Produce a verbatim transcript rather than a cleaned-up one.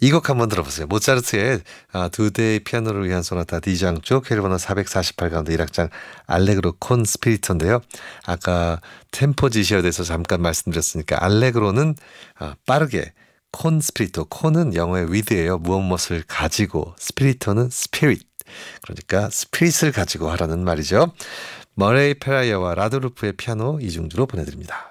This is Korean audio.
이 곡 한번 들어보세요. 모차르트의 아, 두 대의 피아노를 위한 소나타 D장조 캐리번호 사백사십팔 가운데 일 악장 알레그로 콘 스피리토인데요. 아까 템포 지시어에 대해서 잠깐 말씀드렸으니까 알레그로는 아, 빠르게 콘 스피리토 콘은 영어의 with예요. 무엇 무엇을 가지고 스피리토는 spirit 그러니까 스피릿을 가지고 하라는 말이죠. 머레이 페라이어와 라도르프의 피아노 이중주로 보내드립니다.